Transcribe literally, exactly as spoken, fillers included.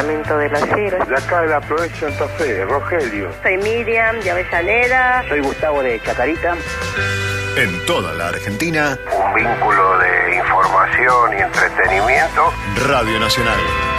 de la Sierra. De acá de la provincia de Santa Fe, Rogelio. Soy Miriam de Avellaneda. Soy Gustavo de Chacarita. En toda la Argentina, un vínculo de información y entretenimiento. Radio Nacional.